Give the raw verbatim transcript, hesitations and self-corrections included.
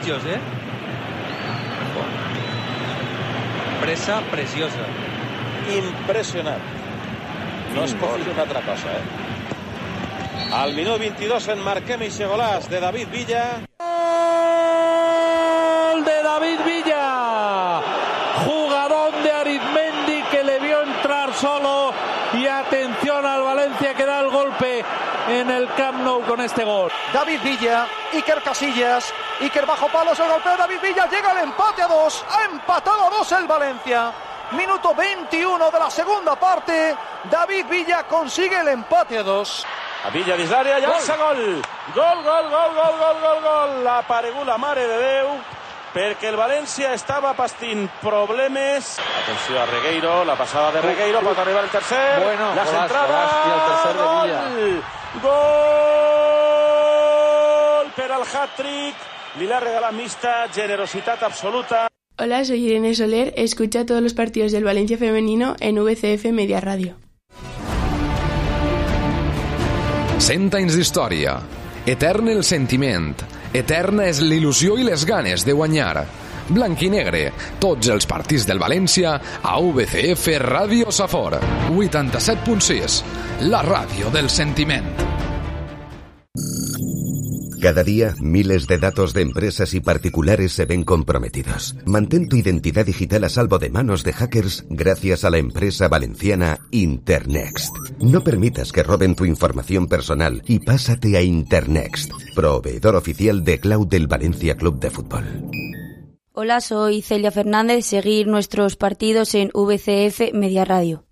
desitjos, eh? Pressa preciosa. Impressionant. No es pot dir una altra cosa, eh? Al minut vint-i-dos en marquem eixe golàs de David Villa. ¡Gol de David Villa! Jugadón de Arizmendi que le vio entrar solo, y atención al Valencia que da el golpe en el Camp Nou con este gol. David Villa, Iker Casillas, Iker bajo palos, el golpeo de David Villa, llega el empate a dos, ha empatado a dos el Valencia. Minuto veintiuno de la segunda parte, David Villa consigue el empate a dos. A Villa dins l'àrea, llança gol. Gol, gol, gol, gol, gol, gol, gol. L'ha aparegut la mare de Déu, perquè el València estava pastint problemes. Atenció a Regueiro, la passada de Regueiro, pot arribar el tercer. Bueno, la Colás, centrada. Colás, i el tercer de Villa. Gol per al hat-trick. Li l'ha regalat mixta, generositat absoluta. Hola, soy Irene Soler. Escucha todos los partidos del Valencia femenino en V C F Media Radio. Cent anys d'història. Etern el sentiment. Eterna és l'il·lusió i les ganes de guanyar. Blanc i negre, tots els partits del València a V C F Ràdio Safor. vuitanta-set punt sis, la ràdio del sentiment. Cada día, miles de datos de empresas y particulares se ven comprometidos. Mantén tu identidad digital a salvo de manos de hackers gracias a la empresa valenciana Internext. No permitas que roben tu información personal y pásate a Internext, proveedor oficial de cloud del Valencia Club de Fútbol. Hola, soy Celia Fernández. Seguir nuestros partidos en V C F Media Radio.